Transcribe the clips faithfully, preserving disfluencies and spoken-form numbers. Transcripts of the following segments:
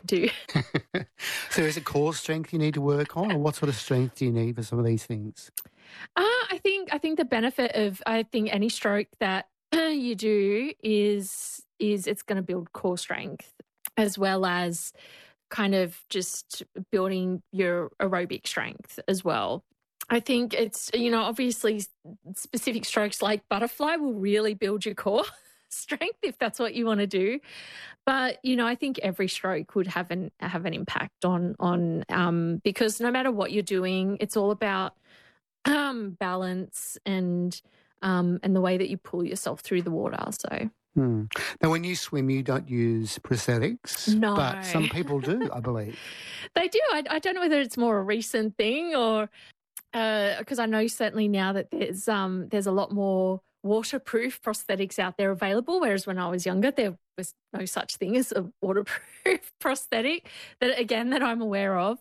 do. So is it core strength you need to work on, or what sort of strength do you need for some of these things? Uh, I think I think the benefit of I think any stroke that you do is is it's going to build core strength as well as kind of just building your aerobic strength as well. I think it's, you know, obviously specific strokes like butterfly will really build your core strength if that's what you want to do. But, you know, I think every stroke would have an have an impact on on um because no matter what you're doing, it's all about um balance and um and the way that you pull yourself through the water. So Hmm. Now, when you swim, you don't use prosthetics, no. but some people do, I believe. They do. I, I don't know whether it's more a recent thing or because uh, I know certainly now that there's um there's a lot more waterproof prosthetics out there available, whereas when I was younger there was no such thing as a waterproof prosthetic that again that I'm aware of.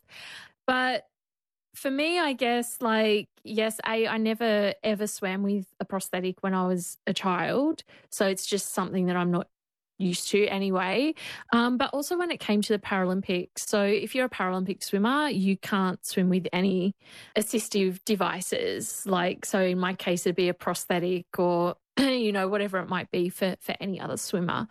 But for me, I guess, like, yes, I, I never ever swam with a prosthetic when I was a child, so it's just something that I'm not used to anyway. Um, but also when it came to the Paralympics, so if you're a Paralympic swimmer, you can't swim with any assistive devices. Like, so in my case, it'd be a prosthetic or, you know, whatever it might be for, for any other swimmer.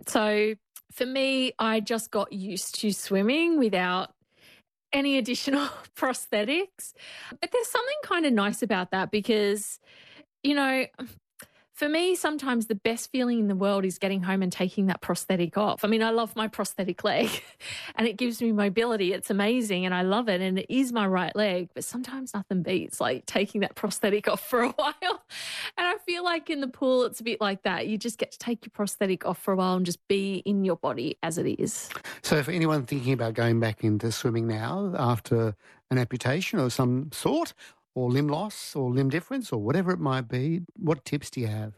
So for me, I just got used to swimming without any additional prosthetics. But there's something kind of nice about that because, you know, for me, sometimes the best feeling in the world is getting home and taking that prosthetic off. I mean, I love my prosthetic leg and it gives me mobility. It's amazing and I love it and it is my right leg, but sometimes nothing beats like taking that prosthetic off for a while. And I feel like in the pool, it's a bit like that. You just get to take your prosthetic off for a while and just be in your body as it is. So for anyone thinking about going back into swimming now after an amputation of some sort, or limb loss or limb difference or whatever it might be, what tips do you have?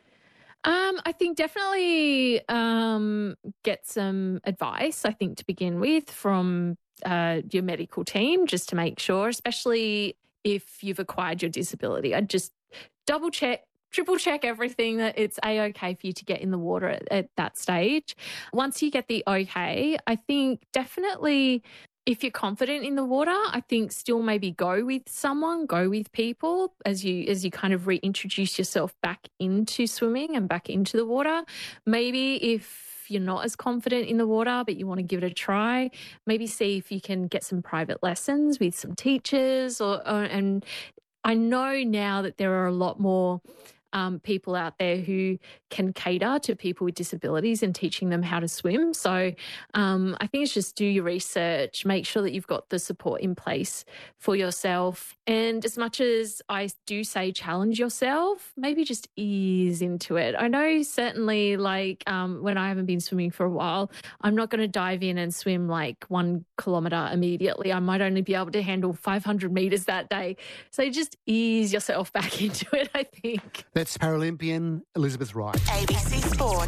Um, I think definitely um, get some advice, I think, to begin with from uh, your medical team just to make sure, especially if you've acquired your disability. I'd just double check, triple check everything that it's A-okay for you to get in the water at, at that stage. Once you get the okay, I think definitely if you're confident in the water, I think still maybe go with someone, go with people as you as you kind of reintroduce yourself back into swimming and back into the water. Maybe if you're not as confident in the water but you want to give it a try, maybe see if you can get some private lessons with some teachers or, or and I know now that there are a lot more Um, people out there who can cater to people with disabilities and teaching them how to swim. So um, I think it's just do your research, make sure that you've got the support in place for yourself. And as much as I do say challenge yourself, maybe just ease into it. I know certainly like um, when I haven't been swimming for a while, I'm not going to dive in and swim like one kilometre immediately. I might only be able to handle five hundred metres that day. So just ease yourself back into it, I think. That's Paralympian Elizabeth Wright. A B C Sport.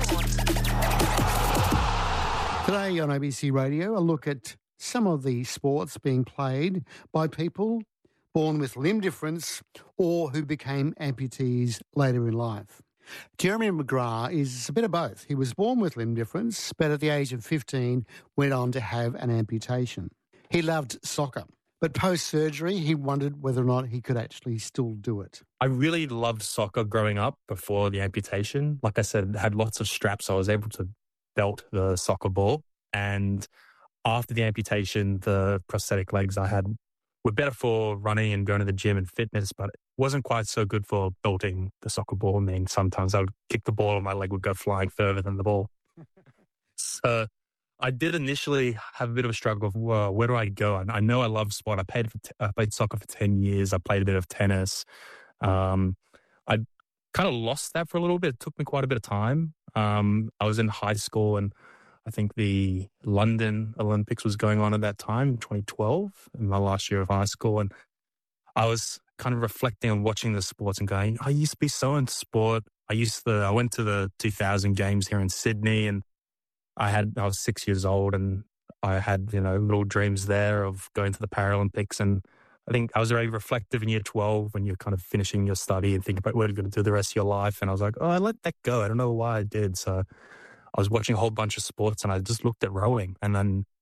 Today on A B C Radio, a look at some of the sports being played by people born with limb difference or who became amputees later in life. Jeremy McGrath is a bit of both. He was born with limb difference, but at the age of fifteen went on to have an amputation. He loved soccer. But post-surgery, he wondered whether or not he could actually still do it. I really loved soccer growing up before the amputation. Like I said, I had lots of straps, so I was able to belt the soccer ball. And after the amputation, the prosthetic legs I had were better for running and going to the gym and fitness, but it wasn't quite so good for belting the soccer ball. I mean, sometimes I would kick the ball and my leg would go flying further than the ball. So I did initially have a bit of a struggle of, well, where do I go? I, I know I love sport. I played, for t- I played soccer for ten years. I played a bit of tennis. Um, I kind of lost that for a little bit. It took me quite a bit of time. Um, I was in high school and I think the London Olympics was going on at that time in twenty twelve, in my last year of high school. And I was kind of reflecting on watching the sports and going, I used to be so into sport. I used to, I went to the two thousand games here in Sydney and I had, I was six years old and I had, you know, little dreams there of going to the Paralympics. And I think I was very reflective in year twelve when you're kind of finishing your study and thinking about what you're going to do the rest of your life. And I was like, oh, I let that go. I don't know why I did. So I was watching a whole bunch of sports and I just looked at rowing. And then